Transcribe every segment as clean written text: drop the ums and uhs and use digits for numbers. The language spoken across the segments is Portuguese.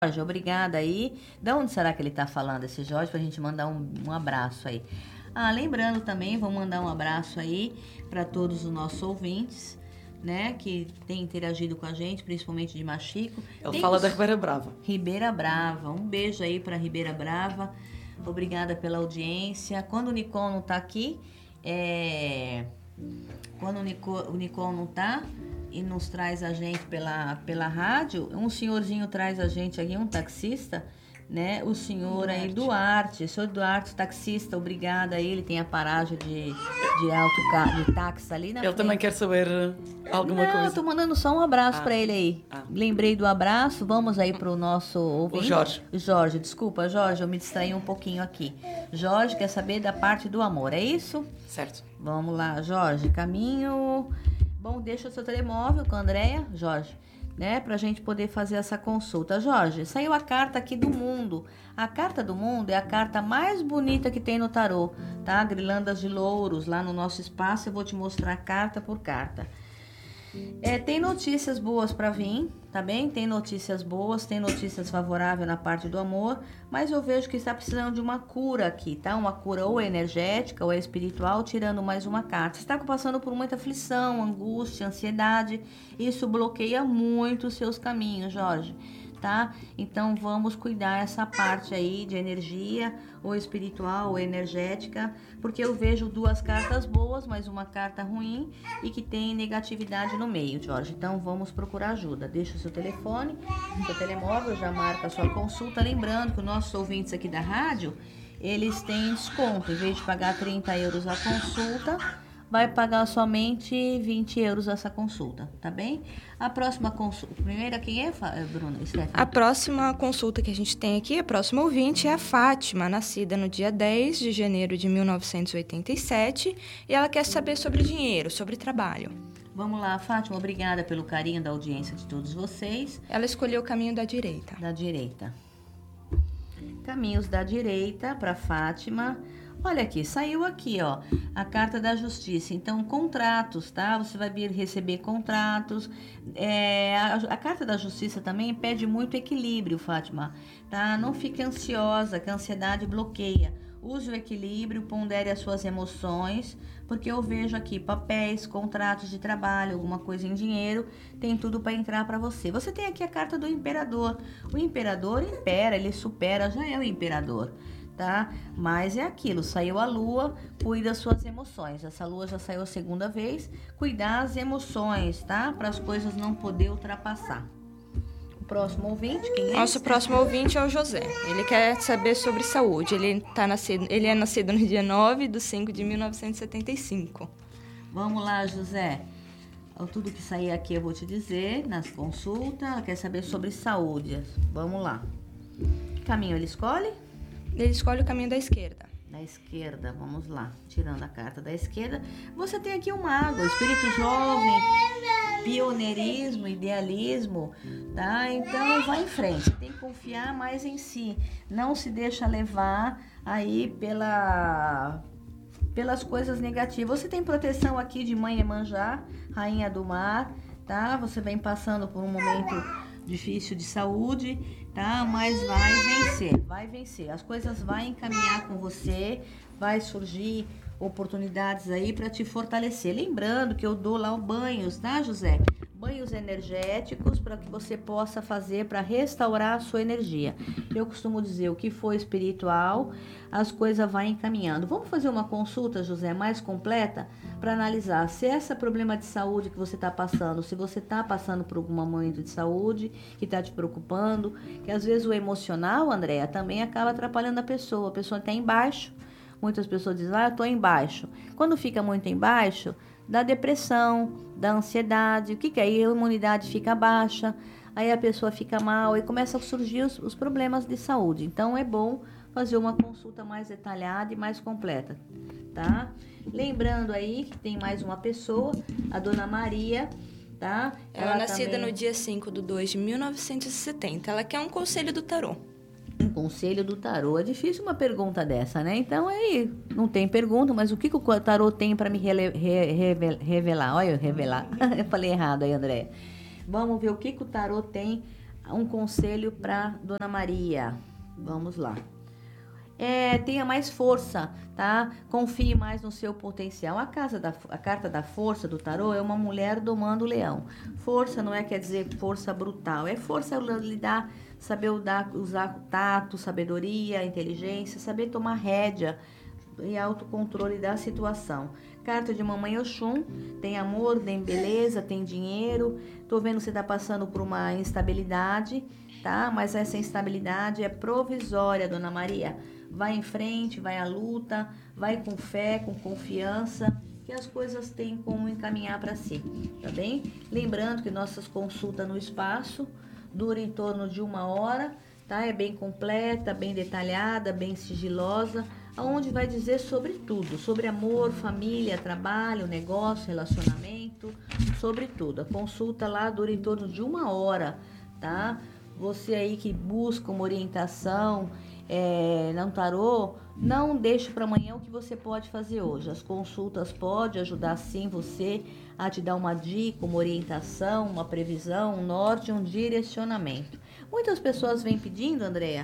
Jorge, obrigada aí. De onde será que ele está falando, esse Jorge, para a gente mandar um abraço aí? Lembrando também, vou mandar um abraço aí para todos os nossos ouvintes, né, que tem interagido com a gente, principalmente de Machico. Ele fala da Ribeira Brava. Ribeira Brava, um beijo aí para Ribeira Brava. Obrigada pela audiência. Quando o Nicole não está aqui, quando o Nicole não está e nos traz a gente pela rádio, um senhorzinho traz a gente aqui, um taxista, né? O senhor Duarte. Aí, Duarte. Senhor Duarte, taxista, obrigada. Ele tem a paragem de táxi ali na frente. Ele também quer saber alguma coisa. Eu tô mandando só um abraço para ele aí. Lembrei do abraço. Vamos aí pro nosso ouvinte. O Jorge, desculpa, Jorge, eu me distraí um pouquinho aqui. Jorge quer saber da parte do amor, é isso? Certo. Vamos lá, Jorge, caminho... Bom, deixa o seu telemóvel com a Andréia, Jorge, né, pra gente poder fazer essa consulta. Jorge, saiu a carta aqui do mundo. A carta do mundo é a carta mais bonita que tem no tarô, tá? Grilandas de louros, lá no nosso espaço, eu vou te mostrar carta por carta. Tem notícias boas para vir, tá bem? Tem notícias boas, tem notícias favoráveis na parte do amor, mas eu vejo que está precisando de uma cura aqui, tá? Uma cura ou energética ou espiritual, tirando mais uma carta. Você está passando por muita aflição, angústia, ansiedade, isso bloqueia muito os seus caminhos, Jorge, tá? Então vamos cuidar essa parte aí de energia, ou espiritual, ou energética, porque eu vejo duas cartas boas, mas uma carta ruim e que tem negatividade no meio, Jorge. Então vamos procurar ajuda. Deixa o seu telefone, seu telemóvel, já marca a sua consulta. Lembrando que os nossos ouvintes aqui da rádio, eles têm desconto. Em vez de pagar 30 euros a consulta, vai pagar somente 20 euros essa consulta, tá bem? A próxima consulta, primeira quem é, Bruna? A próxima consulta que a gente tem aqui, a próxima ouvinte é a Fátima, nascida no dia 10 de janeiro de 1987, e ela quer saber sobre dinheiro, sobre trabalho. Vamos lá, Fátima, obrigada pelo carinho da audiência de todos vocês. Ela escolheu o caminho da direita. Da direita. Caminhos da direita para Fátima. Olha aqui, saiu aqui, ó, a carta da justiça. Então, contratos, tá? Você vai vir receber contratos. A carta da justiça também pede muito equilíbrio, Fátima, tá? Não fique ansiosa, que a ansiedade bloqueia. Use o equilíbrio, pondere as suas emoções, porque eu vejo aqui papéis, contratos de trabalho, alguma coisa em dinheiro, tem tudo para entrar para você. Você tem aqui a carta do imperador. O imperador impera, ele supera, já é o imperador. Tá? Mas é aquilo, saiu a lua, cuida das suas emoções. Essa lua já saiu a segunda vez, cuidar as emoções, tá? Para as coisas não poder ultrapassar. O próximo ouvinte, quem é? Nosso próximo ouvinte é o José. Ele quer saber sobre saúde. Ele é nascido no dia 9 de 5 de 1975. Vamos lá, José. Tudo que sair aqui eu vou te dizer nas consultas. Ela quer saber sobre saúde. Vamos lá. Que caminho ele escolhe? Ele escolhe o caminho da esquerda. Da esquerda, vamos lá. Tirando a carta da esquerda. Você tem aqui um mago, espírito jovem, pioneirismo, idealismo, tá? Então, vai em frente. Você tem que confiar mais em si. Não se deixa levar aí pelas coisas negativas. Você tem proteção aqui de Mãe Iemanjá, Rainha do Mar, tá? Você vem passando por um momento difícil de saúde, tá? Mas vai vencer. As coisas vão encaminhar com você, vai surgir oportunidades aí para te fortalecer. Lembrando que eu dou lá banhos, tá, José? Banhos energéticos para que você possa fazer para restaurar a sua energia. Eu costumo dizer, o que for espiritual, as coisas vão encaminhando. Vamos fazer uma consulta, José, mais completa para analisar se esse problema de saúde que você está passando, se você está passando por algum momento de saúde que está te preocupando, que às vezes o emocional, Andréa, também acaba atrapalhando a pessoa está embaixo. Muitas pessoas dizem, eu estou embaixo. Quando fica muito embaixo, dá depressão, dá ansiedade. O que é? Aí a imunidade fica baixa, aí a pessoa fica mal e começam a surgir os problemas de saúde. Então, é bom fazer uma consulta mais detalhada e mais completa, tá? Lembrando aí que tem mais uma pessoa, a Dona Maria, tá? Ela é nascida no dia 5 de 2 de 1970. Ela quer um conselho do tarô. Um conselho do tarô. É difícil uma pergunta dessa, né? Então, aí, não tem pergunta, mas o que o tarô tem para me revelar? Olha, revelar. Eu falei errado aí, André. Vamos ver o que o tarô tem um conselho para Dona Maria. Vamos lá. Tenha mais força, tá? Confie mais no seu potencial. A carta da força do tarô é uma mulher domando o leão. Força não quer dizer força brutal, é força lidar, saber usar tato, sabedoria, inteligência, saber tomar rédea e autocontrole da situação. Carta de Mamãe Oxum, tem amor, tem beleza, tem dinheiro. Tô vendo que você tá passando por uma instabilidade, tá? Mas essa instabilidade é provisória, Dona Maria. Vai em frente, vai à luta, vai com fé, com confiança, que as coisas têm como encaminhar para si, tá bem? Lembrando que nossas consultas no espaço duram em torno de 1 hora, tá? É bem completa, bem detalhada, bem sigilosa, onde vai dizer sobre tudo, sobre amor, família, trabalho, negócio, relacionamento, sobre tudo. A consulta lá dura em torno de 1 hora, tá? Você aí que busca uma orientação no tarô, não deixe para amanhã o que você pode fazer hoje. As consultas podem ajudar sim você a te dar uma dica, uma orientação, uma previsão, um norte, um direcionamento. Muitas pessoas vêm pedindo, Andréa,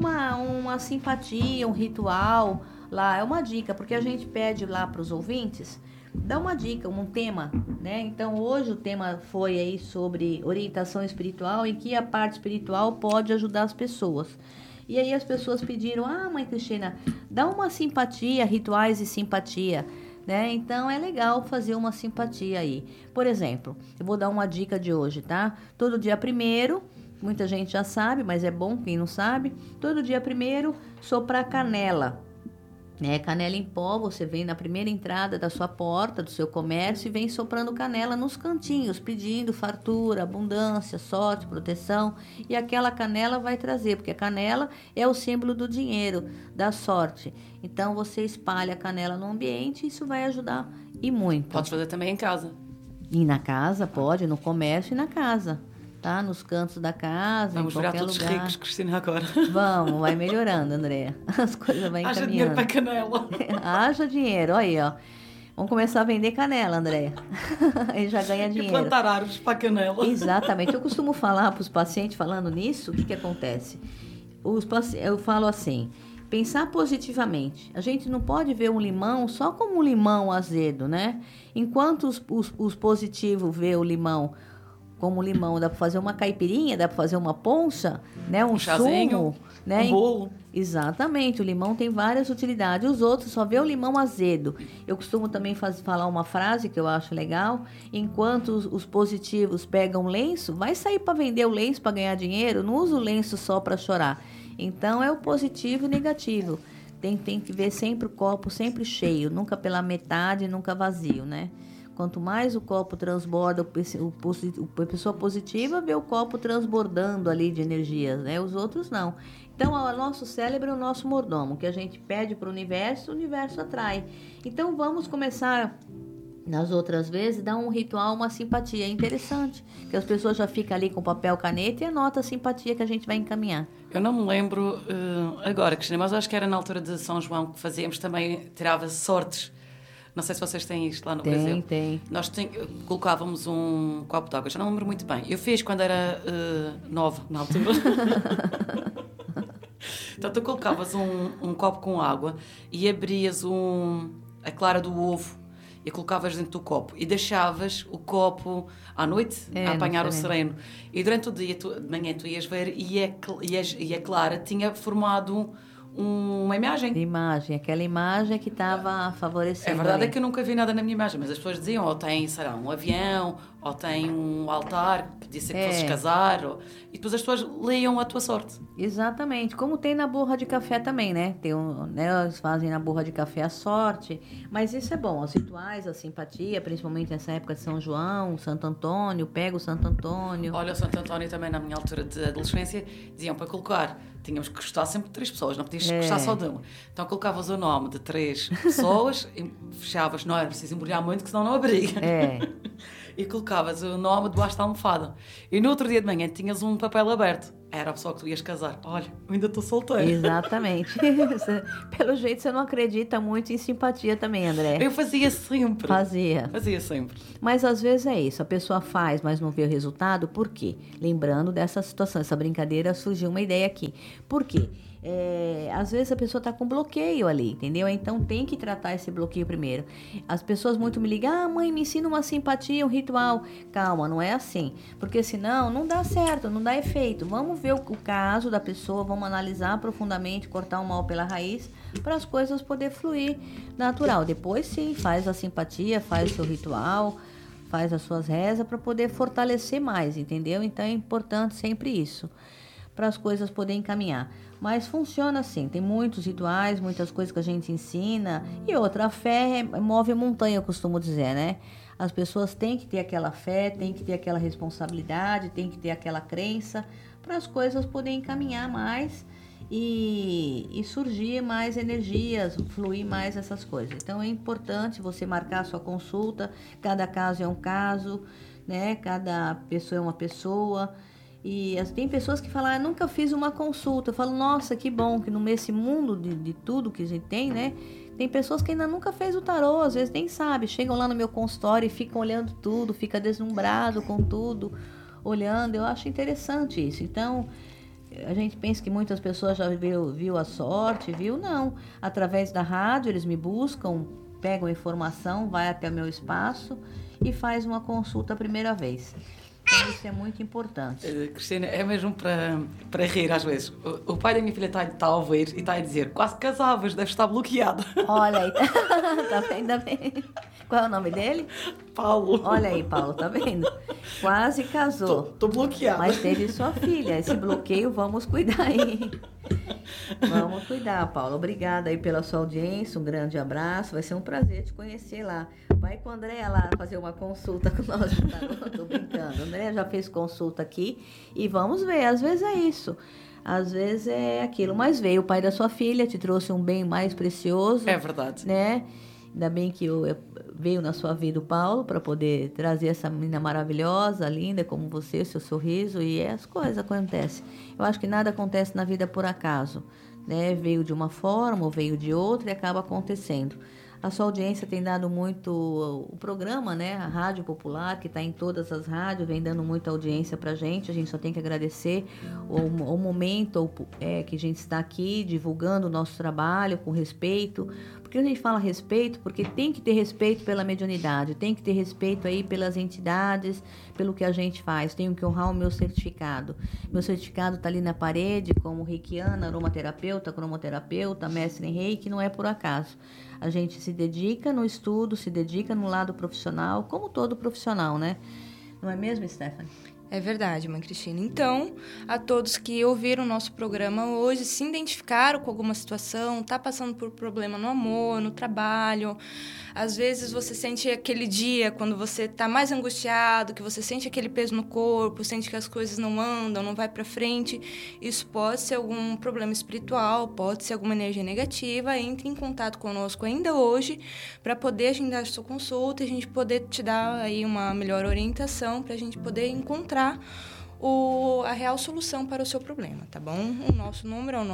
uma simpatia, um ritual lá, é uma dica, porque a gente pede lá para os ouvintes, dá uma dica, um tema, né? Então hoje o tema foi aí sobre orientação espiritual, em que a parte espiritual pode ajudar as pessoas. E aí as pessoas pediram, Mãe Cristina, dá uma simpatia, rituais de simpatia, né? Então é legal fazer uma simpatia aí. Por exemplo, eu vou dar uma dica de hoje, tá? Todo dia 1º, muita gente já sabe, mas é bom quem não sabe, todo dia 1º, soprar canela. Canela em pó, você vem na primeira entrada da sua porta, do seu comércio, e vem soprando canela nos cantinhos, pedindo fartura, abundância, sorte, proteção. E aquela canela vai trazer, porque a canela é o símbolo do dinheiro, da sorte. Então, você espalha a canela no ambiente e isso vai ajudar e muito. Podes fazer também em casa. E na casa, pode, no comércio e na casa. Tá? Nos cantos da casa, vamos em qualquer virar todos lugar. ricos, Cristina, agora. Vamos, vai melhorando, Andréa. As coisas vão encaminhando. Haja dinheiro para canela. Haja dinheiro, olha aí, ó. Vamos começar a vender canela, Andréa. Aí já ganha dinheiro. E plantar árvores para canela. Exatamente. Eu costumo falar para os pacientes, falando nisso, o que acontece? Eu falo assim, pensar positivamente. A gente não pode ver um limão só como um limão azedo, né? Enquanto os positivos vê o limão como limão, dá para fazer uma caipirinha, dá para fazer uma poncha, né? Um chazinho, sumo, né? Um bolo. Exatamente, o limão tem várias utilidades. Os outros só vê o limão azedo. Eu costumo também falar uma frase que eu acho legal. Enquanto os positivos pegam lenço, vai sair para vender o lenço para ganhar dinheiro, não usa o lenço só para chorar. Então é o positivo e negativo. Tem que ver sempre o copo sempre cheio, nunca pela metade, nunca vazio, né? Quanto mais o copo transborda, a pessoa positiva vê o copo transbordando ali de energias, né? Os outros não. Então, o nosso cérebro é o nosso mordomo, que a gente pede para o universo atrai. Então, vamos começar, nas outras vezes, dar um ritual, uma simpatia. É interessante, que as pessoas já ficam ali com papel, caneta e anotam a simpatia que a gente vai encaminhar. Eu não me lembro agora, Cristina, mas acho que era na altura de São João que fazíamos também, tirava sortes. Não sei se vocês têm isto lá no Brasil. Tem. Nós colocávamos um copo de água, já não lembro muito bem. Eu fiz quando era nova, na altura. Então, tu colocavas um copo com água e abrias a clara do ovo e colocavas dentro do copo e deixavas o copo à noite a apanhar o sereno. E durante o dia, de manhã, tu ias ver e a clara tinha formado uma imagem. Aquela imagem que estava favorecendo. É verdade, ali. É que eu nunca vi nada na minha imagem, mas as pessoas diziam, ou tem, sei lá, um avião, ou tem um altar, podia ser que fosses casar, e depois as pessoas liam a tua sorte. Exatamente, como tem na borra de café também, né? Eles fazem na borra de café a sorte, mas isso é bom, os rituais, a simpatia, principalmente nessa época de São João, Santo Antônio, pega o Santo Antônio. Olha, o Santo Antônio também, na minha altura de adolescência, diziam para colocar, tínhamos que gostar sempre de 3 pessoas, não podias gostar só de uma. Então colocavas o nome de 3 pessoas e fechavas, não era preciso embrulhar muito, que senão não abria. E colocavas o nome debaixo da almofada. E no outro dia de manhã tinhas um papel aberto. era a pessoa que tu ias casar. Olha, eu ainda estou solteira. Exatamente. Pelo jeito, você não acredita muito em simpatia também, André. Eu fazia sempre. Fazia sempre. Mas às vezes é isso, a pessoa faz, mas não vê o resultado. Por quê? Lembrando dessa situação, essa brincadeira, surgiu uma ideia aqui. Por quê? Às vezes a pessoa está com bloqueio ali, entendeu? Então tem que tratar esse bloqueio primeiro. As pessoas muito me ligam, mãe, me ensina uma simpatia, um ritual. Calma, não é assim, porque senão não dá certo, não dá efeito. Vamos ver o caso da pessoa, vamos analisar profundamente, cortar o mal pela raiz, para as coisas poder fluir natural. Depois sim, faz a simpatia, faz o seu ritual, faz as suas rezas para poder fortalecer mais, entendeu? Então é importante sempre isso, para as coisas poderem caminhar. Mas funciona assim, tem muitos rituais, muitas coisas que a gente ensina. E outra, a fé move montanha, eu costumo dizer, né? As pessoas têm que ter aquela fé, têm que ter aquela responsabilidade, têm que ter aquela crença, para as coisas poderem caminhar mais e surgir mais energias, fluir mais essas coisas. Então é importante você marcar a sua consulta, cada caso é um caso, né? Cada pessoa é uma pessoa. E tem pessoas que falam, nunca fiz uma consulta. Eu falo, nossa, que bom que nesse mundo de tudo que a gente tem, né? Tem pessoas que ainda nunca fez o tarô, às vezes nem sabe. Chegam lá no meu consultório e ficam olhando tudo, fica deslumbrado com tudo, olhando. Eu acho interessante isso. Então, a gente pensa que muitas pessoas já viu a sorte, viu? Não. Através da rádio, eles me buscam, pegam a informação, vai até o meu espaço e faz uma consulta a primeira vez. Então, isso é muito importante. Cristina, é mesmo para rir às vezes. O pai da minha filha está a ouvir e está a dizer, quase casavas, deve estar bloqueada. Olha aí, tá vendo? Ainda bem. Qual é o nome dele? Paulo. Olha aí, Paulo, tá vendo? Quase casou. Tô bloqueada. Mas teve sua filha. Esse bloqueio, vamos cuidar aí. Vamos cuidar, Paulo. Obrigada aí pela sua audiência. Um grande abraço. Vai ser um prazer te conhecer lá. Vai com a Andréia lá fazer uma consulta com nós. Tá? Tô brincando. A Andréia já fez consulta aqui. E vamos ver. Às vezes é isso. Às vezes é aquilo. Mas veio o pai da sua filha, te trouxe um bem mais precioso. É verdade. Né? Ainda bem que veio na sua vida o Paulo para poder trazer essa menina maravilhosa, linda como você, seu sorriso, e as coisas acontecem. Eu acho que nada acontece na vida por acaso, né? Veio de uma forma ou veio de outra e acaba acontecendo. A sua audiência tem dado muito o programa, né? A Rádio Popular, que está em todas as rádios, vem dando muita audiência para a gente só tem que agradecer o momento que a gente está aqui divulgando o nosso trabalho com respeito. Por que a gente fala respeito? Porque tem que ter respeito pela mediunidade, tem que ter respeito aí pelas entidades, pelo que a gente faz. Tenho que honrar o meu certificado. Meu certificado está ali na parede, como reikiana, aromaterapeuta, cromoterapeuta, mestre em reiki, não é por acaso. A gente se dedica no estudo, se dedica no lado profissional, como todo profissional, né? Não é mesmo, Stephanie? É verdade, mãe Cristina. Então, a todos que ouviram o nosso programa hoje, se identificaram com alguma situação, tá passando por problema no amor, no trabalho, às vezes você sente aquele dia quando você tá mais angustiado, que você sente aquele peso no corpo, sente que as coisas não andam, não vai para frente, isso pode ser algum problema espiritual, pode ser alguma energia negativa. Entre em contato conosco ainda hoje para poder agendar a sua consulta e a gente poder te dar aí uma melhor orientação para a gente poder encontrar a real solução para o seu problema, tá bom? O nosso número é o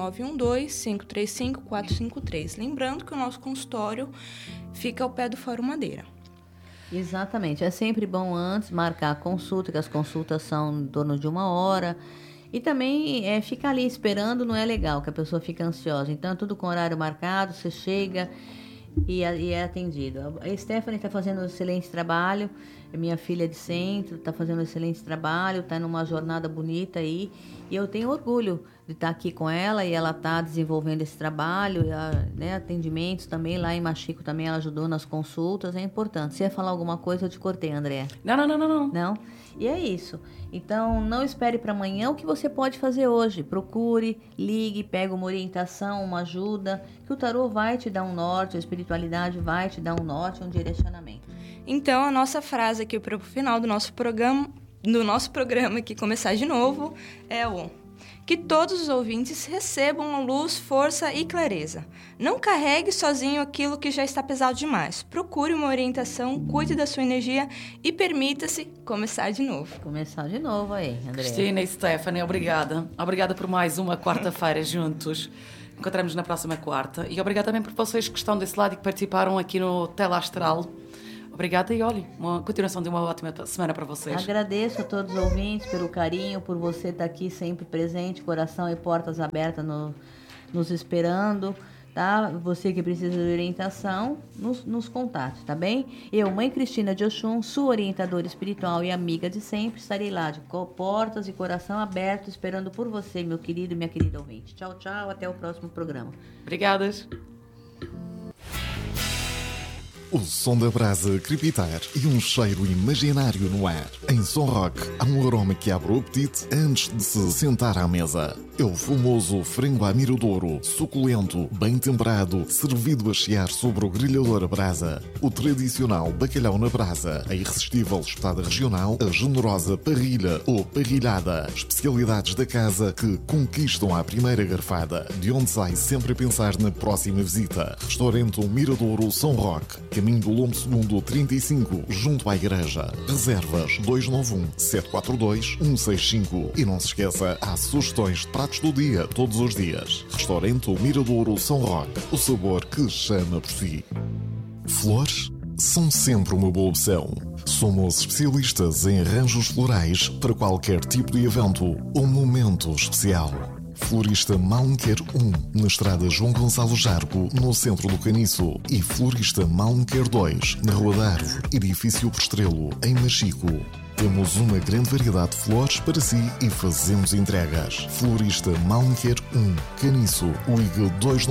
912-535-453. Lembrando que o nosso consultório fica ao pé do Fórum Madeira. Exatamente. É sempre bom antes marcar a consulta, que as consultas são em torno de 1 hora. E também ficar ali esperando não é legal, que a pessoa fica ansiosa. Então, tudo com horário marcado, você chega e é atendido. A Stephanie está fazendo um excelente trabalho. Minha filha de centro está fazendo um excelente trabalho, está numa jornada bonita aí. E eu tenho orgulho de estar aqui com ela e ela está desenvolvendo esse trabalho, né, atendimentos também. Lá em Machico também ela ajudou nas consultas, é importante. Você ia falar alguma coisa, eu te cortei, André. Não. Não? E é isso. Então, não espere para amanhã. O que você pode fazer hoje? Procure, ligue, pegue uma orientação, uma ajuda, que o tarô vai te dar um norte, a espiritualidade vai te dar um norte, um direcionamento. Então, a nossa frase aqui para o final do nosso programa, que começar de novo, é o Que todos os ouvintes recebam luz, força e clareza. Não carregue sozinho aquilo que já está pesado demais. Procure uma orientação, cuide da sua energia e permita-se começar de novo. Começar de novo aí, André. Cristina e Stephanie, obrigada. Obrigada por mais uma quarta-feira juntos. Encontramos na próxima quarta. E obrigada também por vocês que estão desse lado e que participaram aqui no Tela Astral. Obrigada e olhem, uma continuação de uma ótima semana para vocês. Agradeço a todos os ouvintes pelo carinho, por você estar aqui sempre presente, coração e portas abertas nos esperando, tá? Você que precisa de orientação, nos contate, tá bem? Eu, Mãe Cristina de Oxum, sua orientadora espiritual e amiga de sempre, estarei lá de portas e coração aberto, esperando por você, meu querido e minha querida ouvinte. Tchau, tchau, até o próximo programa. Obrigadas. O som da brasa crepitar e um cheiro imaginário no ar. Em Som Rock, há um aroma que abre o apetite antes de se sentar à mesa. É o famoso frango à miradouro, suculento, bem temperado, servido a chiar sobre o grelhador a brasa. O tradicional bacalhau na brasa, a irresistível espetada regional, a generosa parrilha ou parrilhada. Especialidades da casa que conquistam à primeira garfada, de onde sai sempre a pensar na próxima visita. Restaurante Miradouro Som Rock, caminho do Lombo Segundo 35, junto à igreja. Reservas 291-742-165. E não se esqueça, há sugestões de pratos do dia, todos os dias. Restaurante Miradouro São Roque, o sabor que chama por si. Flores são sempre uma boa opção. Somos especialistas em arranjos florais para qualquer tipo de evento ou momento especial. Florista Malmquer 1, na estrada João Gonçalo Jargo, no centro do Caniço. E Florista Malmquer 2, na Rua da Árvore, edifício Prestrelo, em Machico. Temos uma grande variedade de flores para si e fazemos entregas. Florista Malmquer 1, Caniço, ligue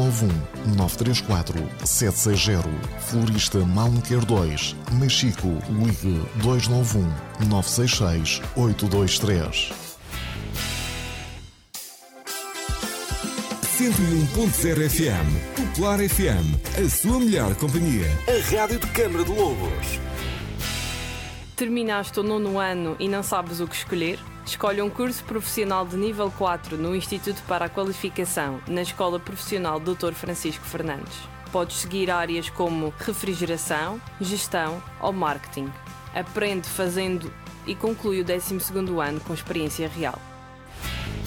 291-934-760. Florista Malmquer 2, Machico, ligue 291-966-823. 101.0 FM, Popular FM, a sua melhor companhia. A Rádio de Câmara de Lobos. Terminaste o 9º ano e não sabes o que escolher? Escolhe um curso profissional de nível 4 no Instituto para a Qualificação, na Escola Profissional Dr. Francisco Fernandes. Podes seguir áreas como refrigeração, gestão ou marketing. Aprende fazendo e conclui o 12º ano com experiência real.